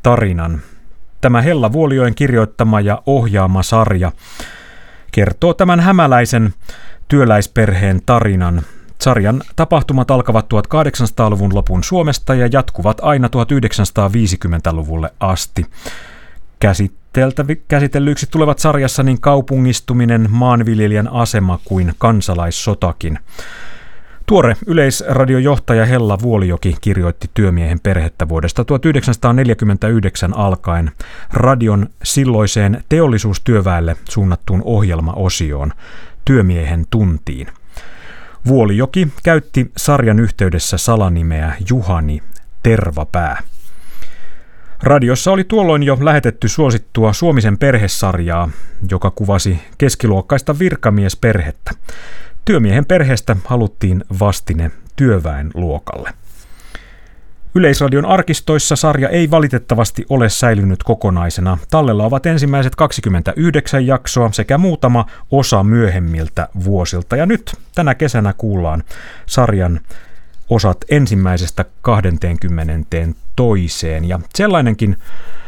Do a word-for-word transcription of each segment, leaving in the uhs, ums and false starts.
tarinan. Tämä Hella Vuolijoen kirjoittama ja ohjaama sarja kertoo tämän hämäläisen työläisperheen tarinan. Sarjan tapahtumat alkavat tuhatkahdeksansataaluvun lopun Suomesta ja jatkuvat aina tuhatyhdeksänsataaviisikymmentäluvulle asti. Käsitellyiksi tulevat sarjassa niin kaupungistuminen, maanviljelijän asema kuin kansalaissotakin. Tuore Yleisradiojohtaja Hella Vuolijoki kirjoitti Työmiehen perhettä vuodesta tuhatyhdeksänsataaneljäkymmentäyhdeksän alkaen radion silloiseen teollisuustyöväelle suunnattuun ohjelmaosioon Työmiehen tuntiin. Vuolijoki käytti sarjan yhteydessä salanimeä Juhani Tervapää. Radiossa oli tuolloin jo lähetetty suosittua Suomisen perhesarjaa, joka kuvasi keskiluokkaista virkamiesperhettä. Työmiehen perheestä haluttiin vastine työväenluokalle. Yleisradion arkistoissa sarja ei valitettavasti ole säilynyt kokonaisena. Tallella ovat ensimmäiset kaksikymmentäyhdeksän jaksoa sekä muutama osa myöhemmiltä vuosilta. Ja nyt tänä kesänä kuullaan sarjan osat ensimmäisestä kahteenkymmeneen toiseen. Ja sellainenkin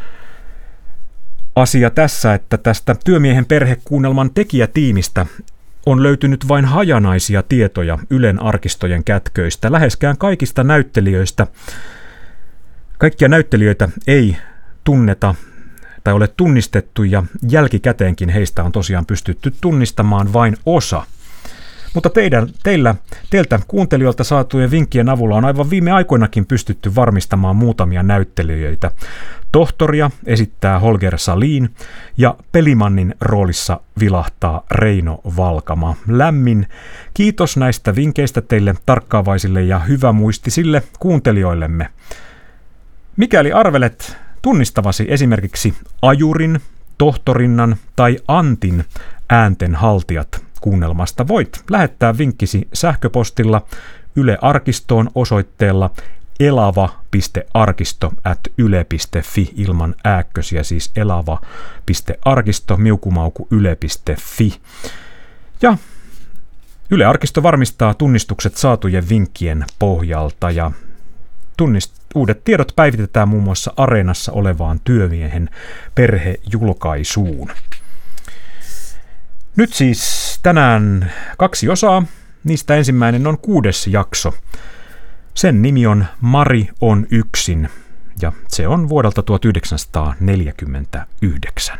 asia tässä, että tästä Työmiehen perhekuunnelman tekijätiimistä on löytynyt vain hajanaisia tietoja Ylen arkistojen kätköistä. Läheskään kaikista näyttelijöistä, kaikkia näyttelijöitä ei tunneta tai ole tunnistettu ja jälkikäteenkin heistä on tosiaan pystytty tunnistamaan vain osa. Mutta teidän, teillä, teiltä kuuntelijoilta saatujen vinkkien avulla on aivan viime aikoinakin pystytty varmistamaan muutamia näyttelijöitä. Tohtoria esittää Holger Salin ja Pelimannin roolissa vilahtaa Reino Valkama. Lämmin kiitos näistä vinkkeistä teille tarkkaavaisille ja hyvämuistisille kuuntelijoillemme. Mikäli arvelet tunnistavasi esimerkiksi Ajurin, Tohtorinnan tai Antin äänten haltijat kuunnelmasta, voit lähettää vinkkisi sähköpostilla Yle Arkistoon osoitteella elava piste arkisto ät yle piste fi ilman ääkkösiä, siis elava piste arkisto miukumauku yle piste fi. Ja Yle Arkisto varmistaa tunnistukset saatujen vinkkien pohjalta ja tunnist- uudet tiedot päivitetään muun muassa Areenassa olevaan Työmiehen perhejulkaisuun. Nyt siis tänään kaksi osaa, niistä ensimmäinen on kuudes jakso. Sen nimi on Mari on yksin ja se on vuodelta tuhatyhdeksänsataaneljäkymmentäyhdeksän.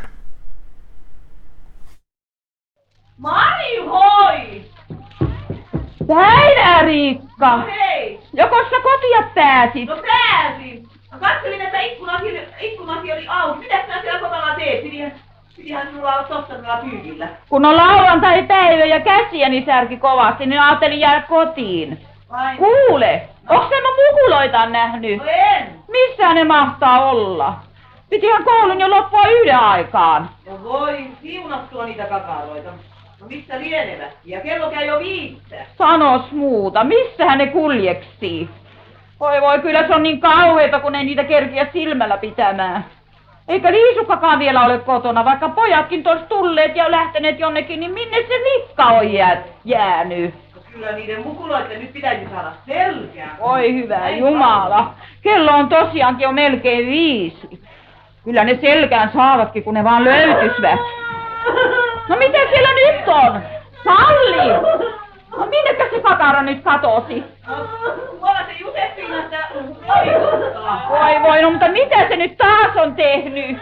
Mari, hoi! Päivää, Riikka! No hei! Joko sä kotia pääsit? No pääsin! Mä katselin, että ikkunakin, ikkunakin oli auki. Mitäs sä siellä kotona teet? Pitihän, pitihän sulla olla tossa pyykillä. Kun on lauantai-päivä ja käsiäni särki kovasti, niin ajattelin jäädä kotiin. Vai? Kuule, no. Onks nämä mukuloita nähnyt? No en! Missä ne mahtaa olla? Pitihän koulun jo loppua yhden aikaan. No voi, siunattua niitä kakaroita. No missä lienevät? Ja kello käy jo viittä. Sanos muuta, missähän ne kuljeksii? Voi voi, kyllä se on niin kauheeta, kun ei niitä kerkiä silmällä pitämään. Eikä Liisukkakaan vielä ole kotona, vaikka pojatkin tuossa tulleet ja lähteneet jonnekin, niin minne se Nikka on jää, jäänyt? No kyllä niiden mukuloiden nyt pitäisi saada selkään. Oi hyvä Jumala, kello on tosiaankin jo melkein viisi. Kyllä ne selkään saavatkin, kun ne vaan löytysvät. No mitä siellä nyt on? Salli! No minnekä se kakara nyt katosi? No, mulla se Josefina sitä hoitottaa. Voi voi, no mutta mitä se nyt taas on tehnyt?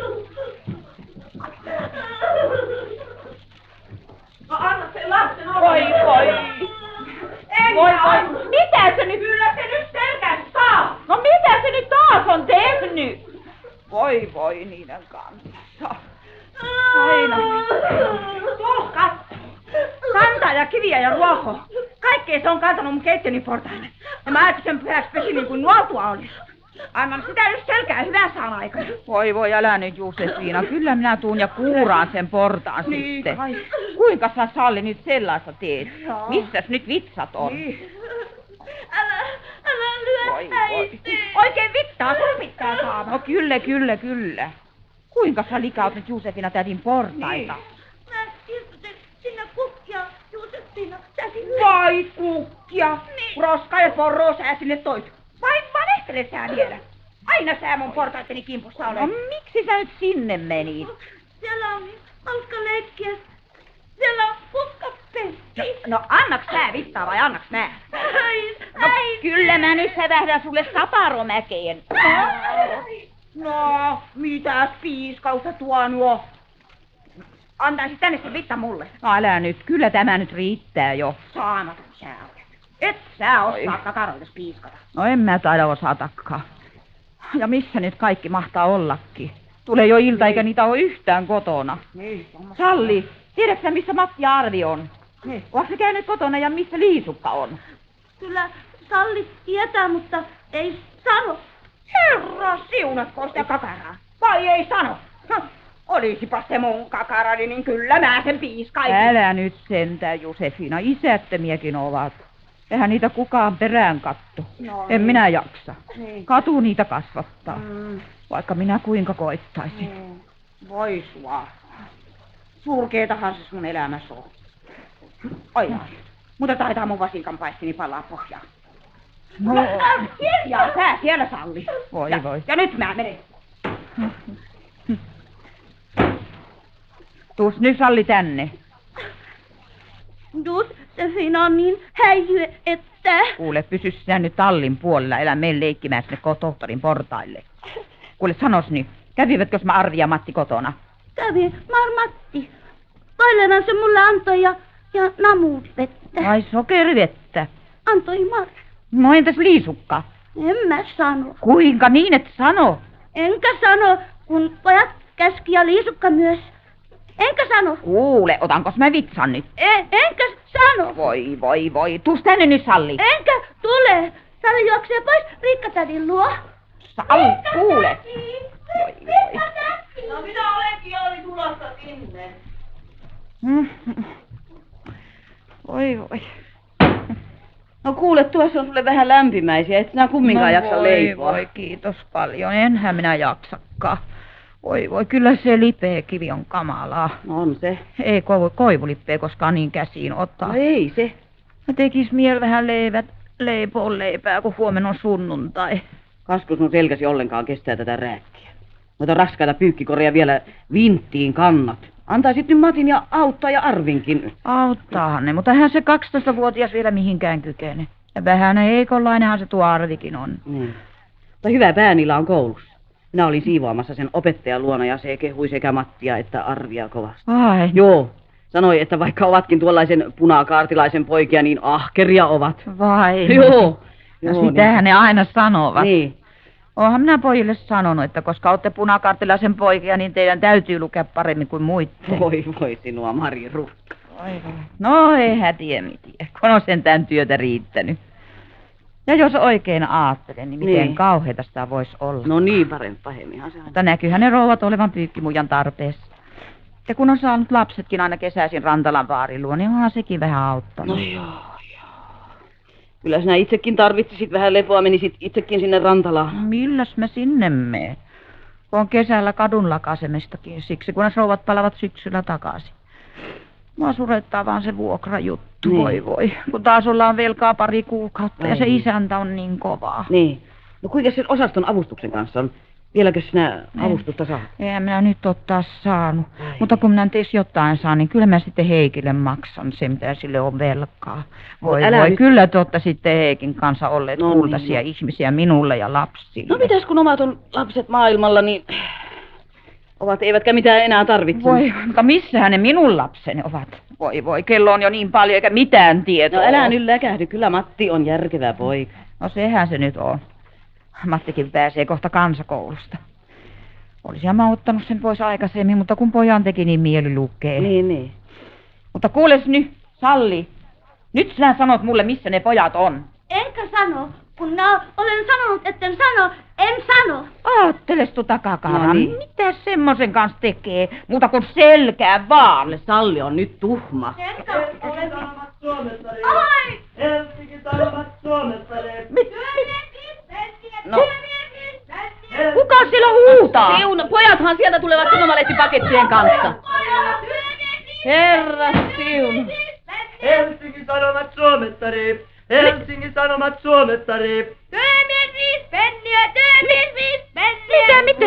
No anna se lapsen olla. Voi voi. En Voi saa. voi, mitä se nyt? Kyllä se nyt selkään saa. No mitä se nyt taas on tehnyt? Voi voi niiden kanssa. Aina. Tuos katso. Kantaa ja kiviä ja ruoho. Kaikkea se on kantanut mun keittiöni portaille. Ja mä ajattelin sen pyhäksi pesi niin kuin nuoltua olisi. Annan sitä nyt selkää hyvää saan aikana. Voi voi, älä nyt Josefina. Kyllä minä tuun ja kuuraan sen portaan niin, sitten. Kai. Kuinka sä Salli nyt sellaista teet? Joo. Missäs nyt vitsat on? Niin. Älä, älä lyö Voi voi. äiti. Oikein vittaa, sun pitää saada. No kyllä, kyllä, kyllä. Kuinka sä likaut nyt Josefina tätin portaita? Niin. Mä istutin sinne kukkia, Josefina, tätin. Vai kukkia? Niin. Roska ja porroa sä sinne toit. Vai valehtele sä vielä? Aina sä mun portaitteni kimpussa olet. No miksi sä nyt sinne menit? Siellä on niin hauska leikkiä. Siellä on kukkapesti. No, no annaks sä vittaa vai annaks mä? Ai, No, ai. kyllä mä nyt sävähdän sulle saparomäkeen. No, mitäs piiskausta tuo nuo? Antaisit tänne se vitta mulle. No älä nyt, kyllä tämä nyt riittää jo. Saamaton sä olet. Et sä osaa kakaroitas piiskata. No en mä taida osatakaan. Ja missä nyt kaikki mahtaa ollakin? Tulee jo ilta eikä niitä ole yhtään kotona. Niin. Salli, tiedätkö missä Matti ja Arvi on? Niin. Onko se käynyt kotona ja missä Liisukka on? Kyllä Salli tietää, mutta ei sano. Herra siunatko sitä kakaraa. Vai ei sano? No, olisipa se mun kakarani, niin kyllä mä sen piiskaisin. Älä nyt sentään, Josefina. Isättömiäkin ovat. Eihän niitä kukaan perään katto. No, en niin. minä jaksa. Niin. Katu niitä kasvattaa. Mm. Vaikka minä kuinka koittaisin. Mm. Voi sua. Surkeetahan se sun elämässä on. Ai ai. Mutta taitaa mun vasinkan paistini palaa pohjaan. No. Hiljaa sä siellä, Salli. Voi ja, voi. Ja nyt mä menen. Tuus nyt, Salli, tänne. Josefina on niin häijy, että... Kuule, pysy sinä nyt tallin puolella, älä mene leikkimään sinne tohtorin portaille. Kuule, sanos nyt, kävivätkö mä Arvi ja Matti kotona? Kävi, Mar Matti. Toilenan se mulle antoi ja, ja namuut vettä. Ai sokerivettä. Antoi Mar. No entäs Liisukka? En mä sano. Kuinka niin et sano? Enkä sano, kun pojat käski ja Liisukka myös. Enkä sano. Kuule, otankos mä vitsan nyt? En, enkä sano. Voi, voi, voi. Tuus tänne nyt, Salli. Enkä tule. Salli juoksee pois Riikkatädin luo. Salli, kuule. Voi, voi. No minä olenkin jo oli tulossa sinne. Voi, voi. No kuule, tuossa on sulle vähän lämpimäisiä, et sinä kumminkaan no jaksa voi, leipoa. Voi, kiitos paljon. Enhän minä jaksakaan. Voi, voi, kyllä se lipeä kivi on kamalaa. On se. Ei koivu, koivulipeä koskaan niin käsiin ottaa. No ei se. Mä tekis miel vähän leivät, leipoon leipää, kun huomenna on sunnuntai. Kasku sun selkäsi ollenkaan kestää tätä rääkkiä. Noita raskaita pyykkikoreja vielä vinttiin kannat. Antaisit nyt Matin ja auttaa ja Arvinkin. Auttaahan ne, mutta eihän se kaksitoistavuotias vielä mihinkään kykene. Ja vähän heikonlainenhan se tuo Arvikin on. Niin. Mutta hyvä pää niillä on koulussa. Minä olin siivoamassa sen opettajan luona ja se kehui sekä Mattia että Arvia kovasti. Ai. Joo. Sanoi, että vaikka ovatkin tuollaisen punakaartilaisen poikia, niin ahkeria ovat. Vai. Joo. Ja joo, sitähän niin. Ne aina sanovat. Niin. Oonhan minä pojille sanonut, että koska olette punakaartilaisen poikia, niin teidän täytyy lukea paremmin kuin muiden. Voi voi sinua, Mari Rukka. Voi voi. No eihän tiedä mitään, kun on sentään työtä riittänyt. Ja jos oikein ajattelen, niin miten niin. Kauheita sitä voisi olla. No niin, parempi pahemminhan se on. Mutta näkyyhän ne rouvat olevan pyykkimuijan tarpeessa. Ja kun on saanut lapsetkin aina kesäisin Rantalan vaarin luo, niin onhan sekin vähän auttanut. No joo, joo. Kyllä sinä itsekin tarvitsisit vähän lepoa, menisit itsekin sinne Rantalaan. Milläs mä sinne menen? On kesällä kadun lakasemistakin, siksi kun ne rouvat palavat syksyllä takaisin. Mua surettaa vaan se vuokrajuttu, niin. Voi voi. Kun taas ollaan velkaa pari kuukautta Ai ja se niin. Isäntä on niin kovaa. Niin. No kuinka sen osaston avustuksen kanssa on? Vieläkö sinä avustusta saa? Eihän minä nyt ole taas saanut. Ai. Mutta kun minä teis jotain saan, niin kyllä mä sitten Heikille maksan se, mitä sille on velkaa. Voi no, voi, nyt... kyllä te olette sitten Heikin kanssa olleet no, kultaisia niin, ihmisiä minulle ja lapsille. No mitäs kun omat on lapset maailmalla, niin ovat eivätkä mitään enää tarvitse. Voi, mutta missähän ne minun lapseni ovat? Voi voi, kello on jo niin paljon eikä mitään tietoa. No älä nyt läkähdy, kyllä Matti on järkevä poika. No sehän se nyt on. Mattikin pääsee kohta kansakoulusta. Olisin mä ottanut sen pois aikaisemmin, mutta kun pojan teki niin mieli lukee. Niin, niin. Mutta kuules nyt, Salli. Nyt sinä sanot mulle, missä ne pojat on. Enkä sano. Kun minä olen sanonut, etten sano, en sano. Aatteles tu takakaara. No niin. Mitä semmoisen kanssa tekee? Muuta kuin selkää vaan. Salli on nyt tuhma. Helsingin Sanomat Suomestari. Ai! Helsingin Sanomat Suomestari. No. Kuka siellä huutaa? Siun, pojathan sieltä tulevat sanomalehtipakettien kanssa. Herra siun. Helsingin Sanomat Suomestari. Helsingin Sanomat Suomestari. Työmies penniä, tyypis viisi penniä. Mitä, mitä?